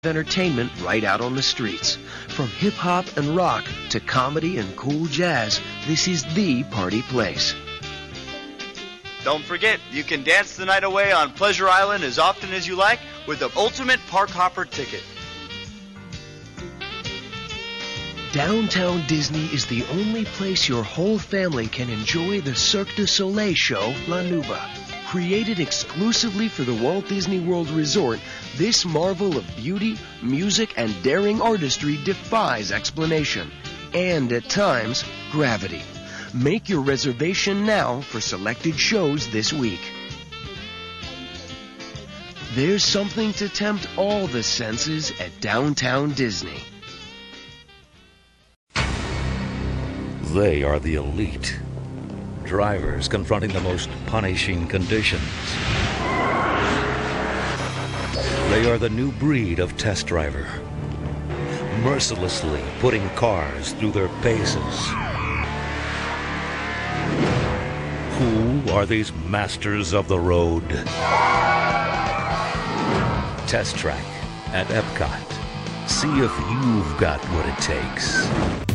entertainment right out on the streets. From hip-hop and rock to comedy and cool jazz, this is the party place. Don't forget, you can dance the night away on Pleasure Island as often as you like with the ultimate park hopper ticket. Downtown Disney is the only place your whole family can enjoy the Cirque du Soleil show, La Nuba. Created exclusively for the Walt Disney World Resort, this marvel of beauty, music, and daring artistry defies explanation, and at times, gravity. Make your reservation now for selected shows this week. There's something to tempt all the senses at Downtown Disney. They are the elite. Drivers confronting the most punishing conditions. They are the new breed of test driver, mercilessly putting cars through their paces. Who are these masters of the road? Test Track at Epcot. See if you've got what it takes.